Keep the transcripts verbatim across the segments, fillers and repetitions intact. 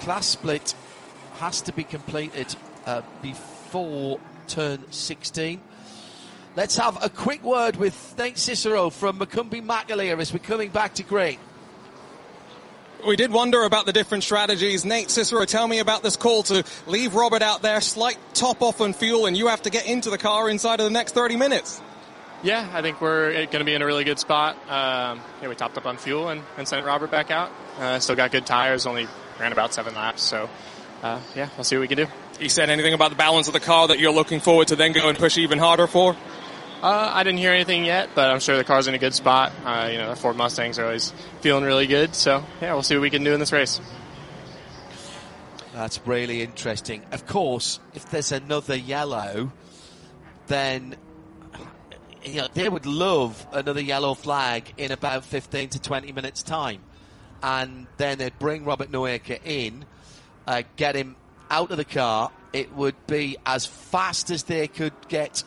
class split has to be completed uh, before turn sixteen. Let's have a quick word with Nate Cicero from Macumbi McAleer as we're coming back to green. We did wonder about the different strategies. Nate Cicero, tell me about this call to leave Robert out there, slight top off on fuel, and you have to get into the car inside of the next thirty minutes. Yeah, I think we're going to be in a really good spot. Um, yeah, we topped up on fuel and, and sent Robert back out. Uh, still got good tires, only ran about seven laps. So, uh, yeah, we'll see what we can do. He said anything about the balance of the car that you're looking forward to then go and push even harder for? Uh, I didn't hear anything yet, but I'm sure the car's in a good spot. Uh, you know, the Ford Mustangs are always feeling really good. So, yeah, we'll see what we can do in this race. That's really interesting. Of course, if there's another yellow, then you know, they would love another yellow flag in about fifteen to twenty minutes' time. And then they'd bring Robert Noecker in, uh, get him out of the car. It would be as fast as they could get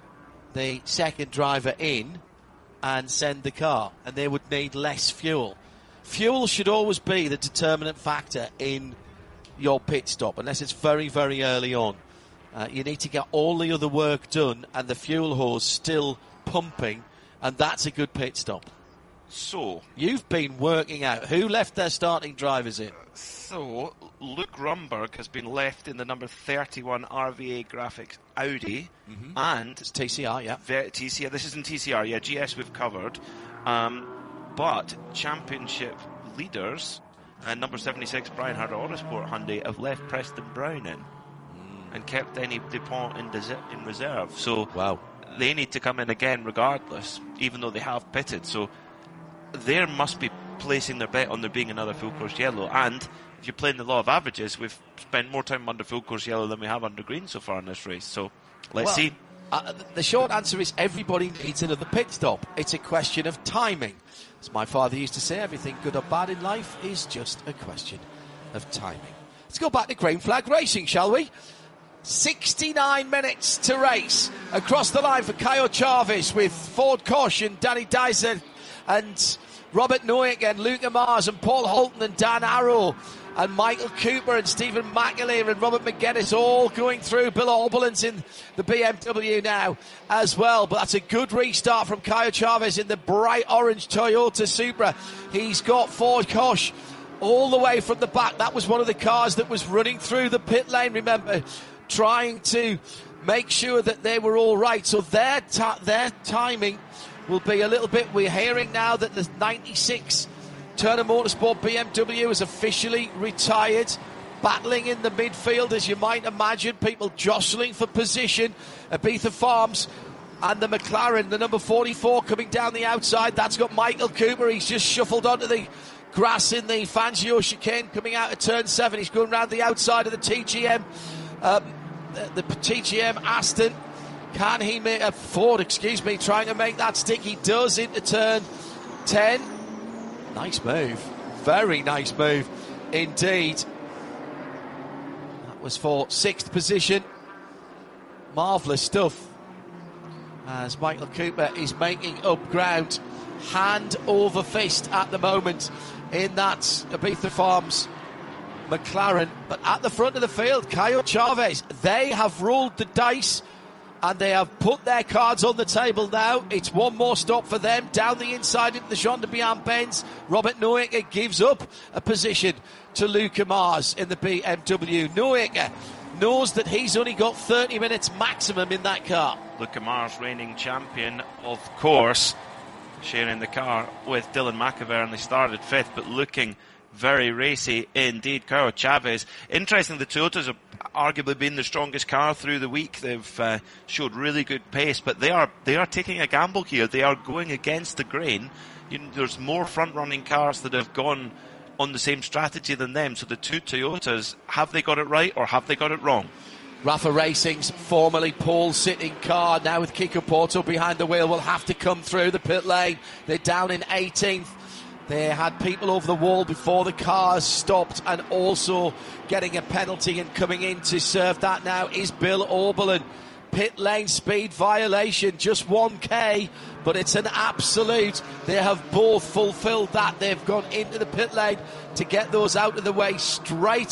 the second driver in and send the car, and they would need less fuel. Fuel should always be the determinant factor in your pit stop, unless it's very, very early on. Uh, you need to get all the other work done and the fuel hose still pumping, and that's a good pit stop. So, you've been working out who left their starting drivers in. So, Luke Rumberg has been left in the number thirty-one R V A Graphics Audi, mm-hmm. and it's T C R, yeah. T C R. This isn't T C R, yeah. G S we've covered, um, but championship leaders and number seventy-six Brian Harder Autosport Hyundai have left Preston Brown in mm. and kept Denny Dupont in, des- in reserve. So, wow, they need to come in again regardless, even though they have pitted. So, they must be placing their bet on there being another full course yellow, and if you're playing the law of averages, we've spent more time under full course yellow than we have under green so far in this race, so let's well, see. Uh, the short answer is everybody needs another pit stop. It's a question of timing. As my father used to say, everything good or bad in life is just a question of timing. Let's go back to green flag racing, shall we? sixty-nine minutes to race. Across the line for Caio Chaves with Ford Koch and Danny Dyson and Robert Noecker and Luca Mars and Paul Holton and Dan Arrow and Michael Cooper and Stephen McAleer and Robert McGuinness all going through. Bill Oberlin's in the B M W now as well. But that's a good restart from Caio Chaves in the bright orange Toyota Supra. He's got Ford Koch all the way from the back. That was one of the cars that was running through the pit lane, remember, trying to make sure that they were all right. So their, ta- their timing will be a little bit. We're hearing now that the ninety-six Turner Motorsport B M W is officially retired, battling in the midfield, as you might imagine, people jostling for position. Ibiza Farms and the McLaren, the number forty-four coming down the outside. That's got Michael Cooper. He's just shuffled onto the grass in the Fangio chicane coming out of turn seven. He's going round the outside of the T G M, um, the, the T G M Aston. Can he make a Ford, excuse me, trying to make that stick? He does into turn ten. Nice move. Very nice move indeed. That was for sixth position. Marvellous stuff. As Michael Cooper is making up ground hand over fist at the moment in that Ibiza Farms McLaren. But at the front of the field, Caio Chaves, they have rolled the dice and they have put their cards on the table now. It's one more stop for them. Down the inside into the Jean de Bihan Benz. Robert Noecker gives up a position to Luca Mars in the B M W. Noecker knows that he's only got thirty minutes maximum in that car. Luca Mars, reigning champion, of course, sharing the car with Dylan McIver, they started fifth, but looking very racy indeed. Caio Chaves. Interesting, the Toyotas have arguably been the strongest car through the week. They've uh, showed really good pace, but they are they are taking a gamble here. They are going against the grain. You know, there's more front-running cars that have gone on the same strategy than them. So the two Toyotas, have they got it right or have they got it wrong? Rafa Racing's formerly pole sitting car, now with Kiko Porto behind the wheel, will have to come through the pit lane. They're down in eighteenth. They had people over the wall before the cars stopped, and also getting a penalty and coming in to serve that now is Bill Oberlin. Pit lane speed violation, just one K, but it's an absolute. They have both fulfilled that. They've gone into the pit lane to get those out of the way straight